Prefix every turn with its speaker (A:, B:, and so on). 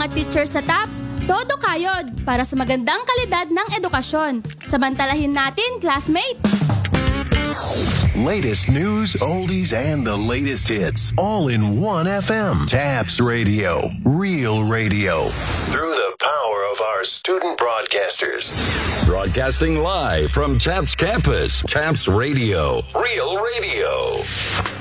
A: mga teacher sa TAPS, todo kayod para sa magandang kalidad ng edukasyon. Samantalahin natin, classmate!
B: Latest news, oldies, and the latest hits, all in one FM. TAPS Radio, real radio. Through the power of our student broadcasters.
C: Broadcasting live from TAPS campus. TAPS Radio, real radio.